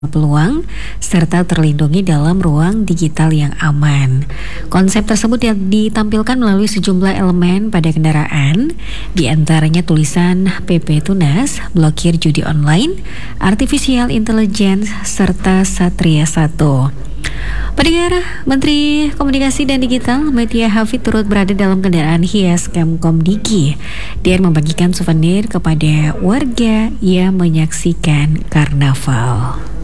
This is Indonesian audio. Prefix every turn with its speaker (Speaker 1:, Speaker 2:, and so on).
Speaker 1: peluang serta terlindungi dalam ruang digital yang aman. Konsep tersebut ditampilkan melalui sejumlah elemen pada kendaraan, di antaranya tulisan PP Tunas, blokir judi online, artificial intelligence, serta Satria 1. Pendengar, Menteri Komunikasi dan Digital Media Hafid turut berada dalam kendaraan hias Kemkom Digi dan membagikan souvenir kepada warga yang menyaksikan karnaval.